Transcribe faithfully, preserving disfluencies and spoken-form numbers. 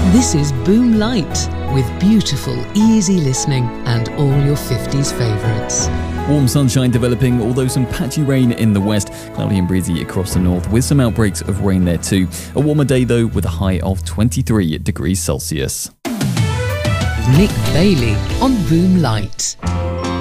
This is Boom Light, with beautiful, easy listening and all your fifties favourites. Warm sunshine developing, although some patchy rain in the west, cloudy and breezy across the north with some outbreaks of rain there too. A warmer day though, with a high of twenty-three degrees Celsius. Nick Bailey on Boom Light.